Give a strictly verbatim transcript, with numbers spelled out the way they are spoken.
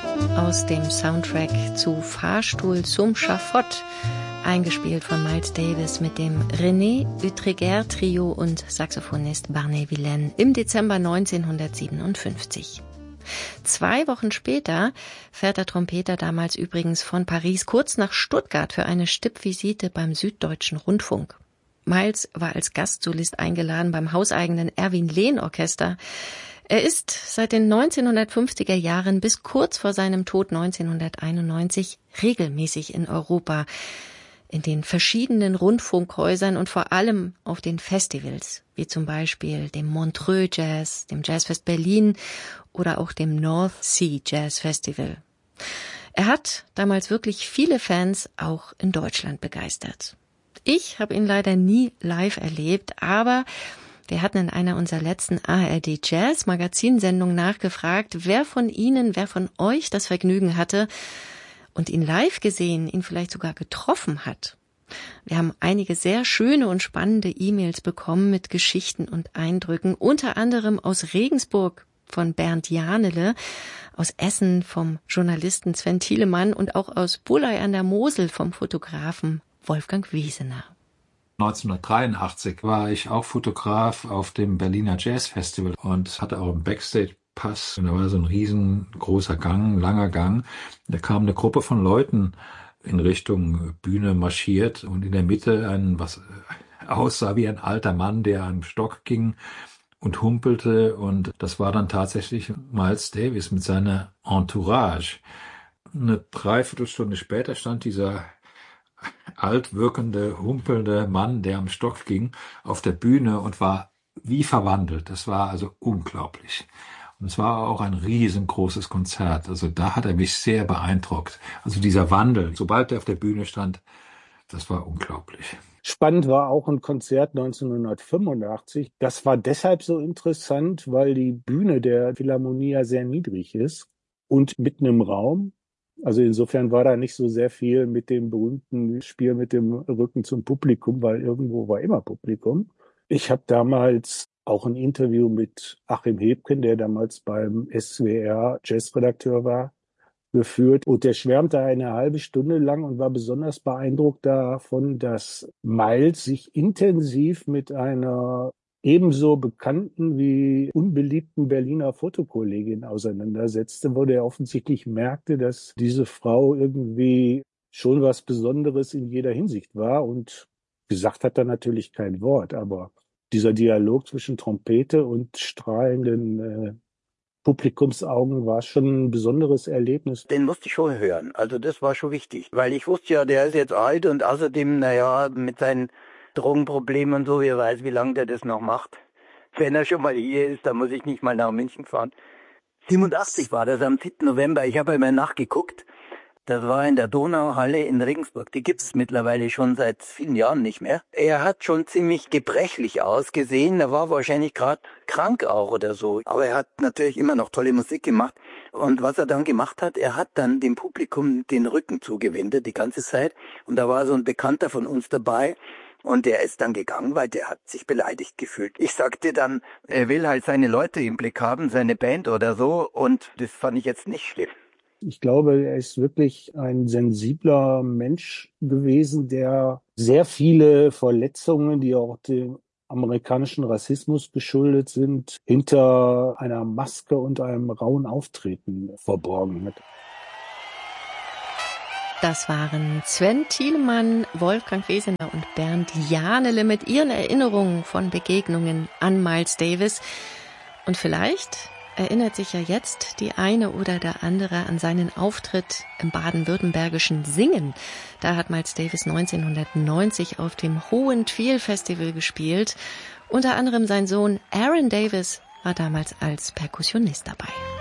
aus dem Soundtrack zu Fahrstuhl zum Schafott, eingespielt von Miles Davis mit dem René Utreger Trio und Saxophonist Barney Villaine im Dezember neunzehnhundertsiebenundfünfzig. Zwei Wochen später fährt der Trompeter damals übrigens von Paris kurz nach Stuttgart für eine Stippvisite beim Süddeutschen Rundfunk. Miles war als Gastsolist eingeladen beim hauseigenen Erwin Lehn Orchester. Er ist seit den neunzehnhundertfünfziger Jahren bis kurz vor seinem Tod neunzehnhunderteinundneunzig regelmäßig in Europa, in den verschiedenen Rundfunkhäusern und vor allem auf den Festivals, wie zum Beispiel dem Montreux Jazz, dem Jazzfest Berlin oder auch dem North Sea Jazz Festival. Er hat damals wirklich viele Fans auch in Deutschland begeistert. Ich habe ihn leider nie live erlebt, aber wir hatten in einer unserer letzten A R D Jazz Magazinsendungen nachgefragt, wer von Ihnen, wer von euch das Vergnügen hatte und ihn live gesehen, ihn vielleicht sogar getroffen hat. Wir haben einige sehr schöne und spannende E-Mails bekommen mit Geschichten und Eindrücken, unter anderem aus Regensburg von Bernd Janele, aus Essen vom Journalisten Sven Thielemann und auch aus Bulley an der Mosel vom Fotografen Wolfgang Wiesener. neunzehnhundertdreiundachtzig war ich auch Fotograf auf dem Berliner Jazz Festival und hatte auch einen Backstage-Pass. Und da war so ein riesengroßer Gang, ein langer Gang. Da kam eine Gruppe von Leuten in Richtung Bühne marschiert und in der Mitte ein, was aussah wie ein alter Mann, der an einem Stock ging und humpelte. Und das war dann tatsächlich Miles Davis mit seiner Entourage. Eine Dreiviertelstunde später stand dieser altwirkende, humpelnde Mann, der am Stock ging, auf der Bühne und war wie verwandelt. Das war also unglaublich. Und es war auch ein riesengroßes Konzert. Also da hat er mich sehr beeindruckt. Also dieser Wandel, sobald er auf der Bühne stand, das war unglaublich. Spannend war auch ein Konzert neunzehnhundertfünfundachtzig. Das war deshalb so interessant, weil die Bühne der Philharmonie ja sehr niedrig ist und mitten im Raum. Also insofern war da nicht so sehr viel mit dem berühmten Spiel mit dem Rücken zum Publikum, weil irgendwo war immer Publikum. Ich habe damals auch ein Interview mit Achim Hebken, der damals beim S W R Jazzredakteur war, geführt. Und der schwärmte eine halbe Stunde lang und war besonders beeindruckt davon, dass Miles sich intensiv mit einer ebenso bekannten wie unbeliebten Berliner Fotokollegin auseinandersetzte, wo der offensichtlich merkte, dass diese Frau irgendwie schon was Besonderes in jeder Hinsicht war. Und gesagt hat er natürlich kein Wort, aber dieser Dialog zwischen Trompete und strahlenden äh, Publikumsaugen war schon ein besonderes Erlebnis. Den musste ich schon hören, also das war schon wichtig, weil ich wusste ja, der ist jetzt alt und außerdem, naja, mit seinen Drogenprobleme und so, wer weiß, wie lange der das noch macht. Wenn er schon mal hier ist, dann muss ich nicht mal nach München fahren. siebenundachtzig war das am siebten November, ich habe einmal nachgeguckt. Das war in der Donauhalle in Regensburg. Die gibt es mittlerweile schon seit vielen Jahren nicht mehr. Er hat schon ziemlich gebrechlich ausgesehen. Er war wahrscheinlich gerade krank auch oder so. Aber er hat natürlich immer noch tolle Musik gemacht. Und was er dann gemacht hat, er hat dann dem Publikum den Rücken zugewendet die ganze Zeit. Und da war so ein Bekannter von uns dabei. Und der ist dann gegangen, weil der hat sich beleidigt gefühlt. Ich sagte dann, er will halt seine Leute im Blick haben, seine Band oder so. Und das fand ich jetzt nicht schlimm. Ich glaube, er ist wirklich ein sensibler Mensch gewesen, der sehr viele Verletzungen, die auch dem amerikanischen Rassismus geschuldet sind, hinter einer Maske und einem rauen Auftreten verborgen hat. Das waren Sven Thielemann, Wolfgang Wiesener und Bernd Janele mit ihren Erinnerungen von Begegnungen an Miles Davis. Und vielleicht erinnert sich ja jetzt die eine oder der andere an seinen Auftritt im baden-württembergischen Singen. Da hat Miles Davis neunzehnhundertneunzig auf dem Hohen Twiel Festival gespielt. Unter anderem sein Sohn Aaron Davis war damals als Perkussionist dabei.